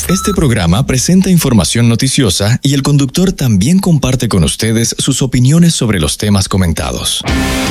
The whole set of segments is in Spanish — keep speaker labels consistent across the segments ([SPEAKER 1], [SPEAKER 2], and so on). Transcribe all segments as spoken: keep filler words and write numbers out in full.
[SPEAKER 1] Este programa presenta información noticiosa y el conductor también comparte con ustedes sus opiniones sobre los temas comentados.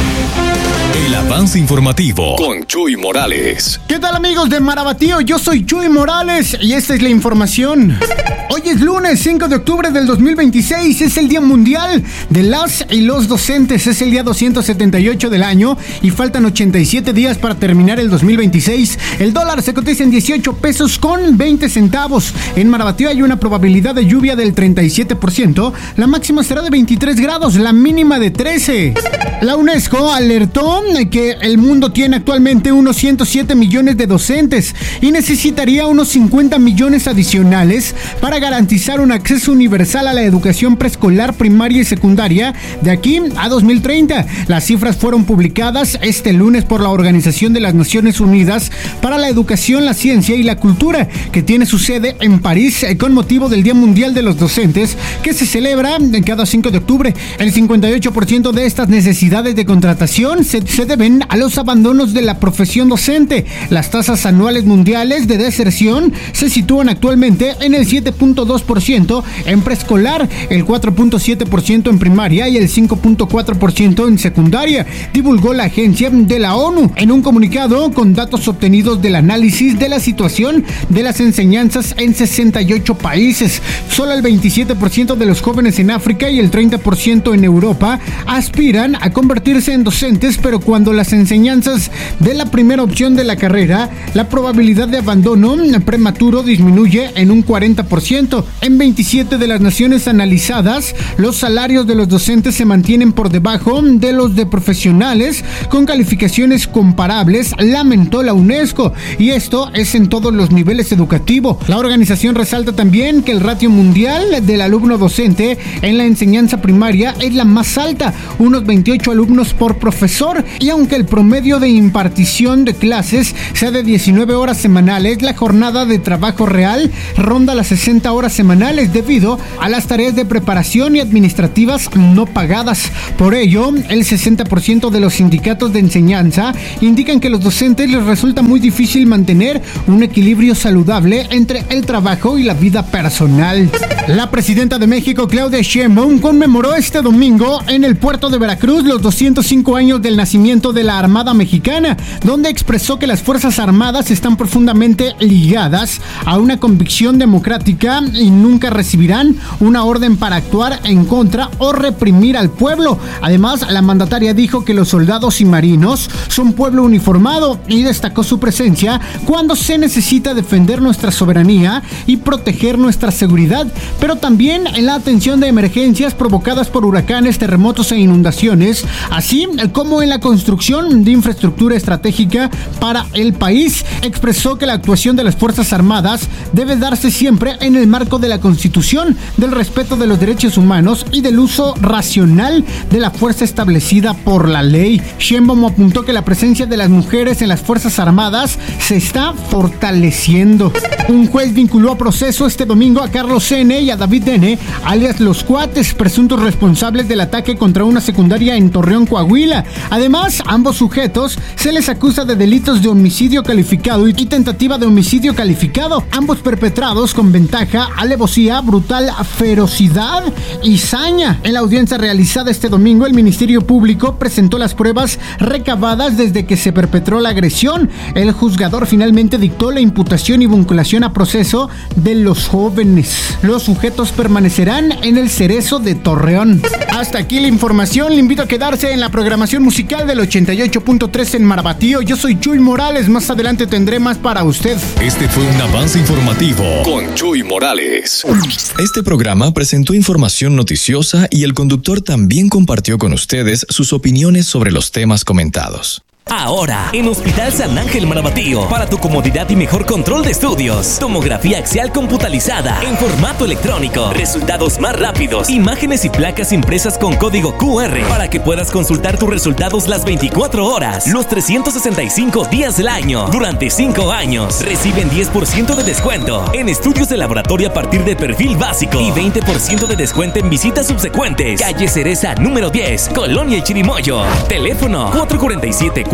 [SPEAKER 1] El avance informativo con Chuy Morales.
[SPEAKER 2] ¿Qué tal, amigos de Marabatío? Yo soy Chuy Morales y esta es la información. Hoy es lunes cinco de octubre del dos mil veintiséis, es el Día Mundial de las y los Docentes, es el día doscientos setenta y ocho del año y faltan ochenta y siete días para terminar el dos mil veintiséis. El dólar se cotiza en dieciocho pesos con veinte centavos. En Marabatío hay una probabilidad de lluvia del treinta y siete por ciento, la máxima será de veintitrés grados, la mínima de trece. La UNESCO alertó que el mundo tiene actualmente unos ciento siete millones de docentes y necesitaría unos cincuenta millones adicionales para garantizar un acceso universal a la educación preescolar, primaria y secundaria de aquí a dos mil treinta. Las cifras fueron publicadas este lunes por la Organización de las Naciones Unidas para la Educación, la Ciencia y la Cultura, que tiene su sede en París con motivo del Día Mundial de los Docentes, que se celebra cada cinco de octubre. El cincuenta y ocho por ciento de estas necesidades de contratación se, se deben a los abandonos de la profesión docente. Las tasas anuales mundiales de deserción se sitúan actualmente en el siete punto dos por ciento en preescolar, el cuatro punto siete por ciento en primaria y el cinco punto cuatro por ciento en secundaria, divulgó la agencia de la ONU en un comunicado con datos obtenidos del análisis de la situación de las enseñanzas en sesenta y ocho países. Solo el veintisiete por ciento de los jóvenes en África y el treinta por ciento en Europa aspiran a convertirse en docentes, pero cuando las enseñanzas de la primera opción de la carrera, la probabilidad de abandono prematuro disminuye en un cuarenta por ciento. En veintisiete de las naciones analizadas, los salarios de los docentes se mantienen por debajo de los de profesionales con calificaciones comparables, lamentó la UNESCO, y esto es en todos los niveles educativos. La organización resalta también que el ratio mundial del alumno docente en la enseñanza primaria es la más alta, unos veintiocho alumnos por profesor, y aunque el promedio de impartición de clases sea de diecinueve horas semanales, la jornada de trabajo real ronda las sesenta horas semanales debido a las tareas de preparación y administrativas no pagadas. Por ello, el sesenta por ciento de los sindicatos de enseñanza indican que a los docentes les resulta muy difícil mantener un equilibrio saludable entre el trabajo y la vida personal. La presidenta de México, Claudia Sheinbaum, conmemoró este domingo en el puerto de Veracruz los doscientos cinco años del nacimiento de la Armada Mexicana, donde expresó que las Fuerzas Armadas están profundamente ligadas a una convicción democrática y nunca recibirán una orden para actuar en contra o reprimir al pueblo. Además, la mandataria dijo que los soldados y marinos son pueblo uniformado y destacó su presencia cuando se necesita defender nuestra soberanía y proteger nuestra seguridad, pero también en la atención de emergencias provocadas por huracanes, terremotos e inundaciones, así como en la construcción de infraestructura estratégica para el país. Expresó que la actuación de las Fuerzas Armadas debe darse siempre en el marco de la Constitución, del respeto de los derechos humanos y del uso racional de la fuerza establecida por la ley. Sheinbaum apuntó que la presencia de las mujeres en las Fuerzas Armadas se está fortaleciendo. Un juez vinculó a proceso este domingo a Carlos N. y a David N., alias Los Cuates, presuntos responsables del ataque contra una secundaria en Torreón, Coahuila. Además, ambos sujetos se les acusa de delitos de homicidio calificado y tentativa de homicidio calificado, ambos perpetrados con ventaja, alevosía, brutal ferocidad y saña. En la audiencia realizada este domingo, el Ministerio Público presentó las pruebas recabadas desde que se perpetró la agresión. El juzgador finalmente dictó la imputación y vinculación a proceso de los jóvenes. Los sujetos permanecerán en el Cerezo de Torreón. Hasta aquí la información. Le invito a quedarse en la programación musical del ochenta y ocho punto tres en Marabatío. Yo soy Chuy Morales. Más adelante tendré más para usted.
[SPEAKER 1] Este fue un avance informativo con Chuy Morales. Este programa presentó información noticiosa y el conductor también compartió con ustedes sus opiniones sobre los temas comentados.
[SPEAKER 3] Ahora, en Hospital San Ángel Marabatío, para tu comodidad y mejor control de estudios. Tomografía axial computalizada en formato electrónico. Resultados más rápidos. Imágenes y placas impresas con código Q R para que puedas consultar tus resultados las veinticuatro horas, los trescientos sesenta y cinco días del año. Durante cinco años, reciben diez por ciento de descuento en estudios de laboratorio a partir de perfil básico y veinte por ciento de descuento en visitas subsecuentes. Calle Cereza número diez, Colonia El Chirimoyo. Teléfono cuatro cuatro siete,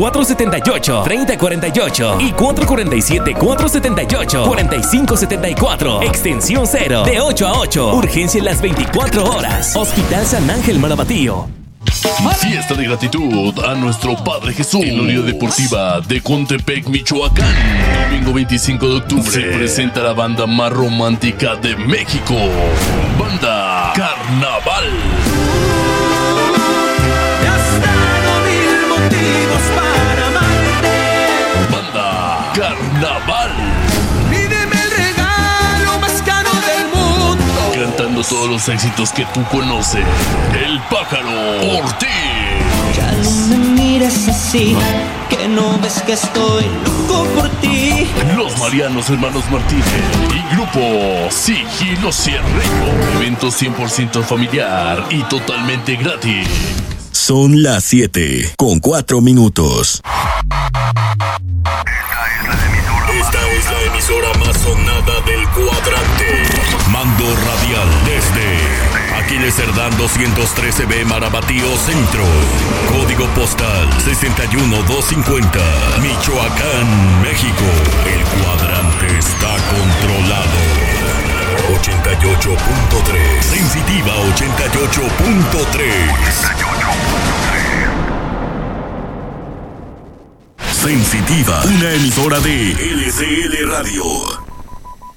[SPEAKER 3] cuatro siete ocho, tres cero cuatro ocho y cuatro cuatro siete, cuatro siete ocho, cuatro cinco siete cuatro. Extensión cero, de ocho a ocho. Urgencia en las veinticuatro horas. Hospital San Ángel Marabatío.
[SPEAKER 4] Fiesta de gratitud a nuestro Padre Jesús en la Unidad Deportiva de Contepec, Michoacán. Domingo veinticinco de octubre se presenta la banda más romántica de México, Banda Carnaval.
[SPEAKER 5] Me has dado mil motivos para amarte.
[SPEAKER 4] Banda Carnaval.
[SPEAKER 5] Pídeme el regalo más caro del mundo.
[SPEAKER 4] Cantando todos los éxitos que tú conoces. El Pájaro Ortiz.
[SPEAKER 6] Ya no me mires así, que no ves que estoy loco por ti.
[SPEAKER 4] Los Marianos Hermanos Martínez y Grupo Sigilo Cierreño. Evento cien por ciento familiar y totalmente gratis.
[SPEAKER 1] Son las siete con cuatro minutos.
[SPEAKER 7] Esta es la emisora más sonada del cuadrante. Mando radial desde Aquiles Cerdán doscientos trece B, Marabatío Centro. Código postal sesenta y uno doscientos cincuenta, Michoacán, México. El cuadrante está controlado. ochenta y ocho punto tres. Sensitiva ochenta y ocho punto tres. Sensitiva, una emisora de L C L Radio.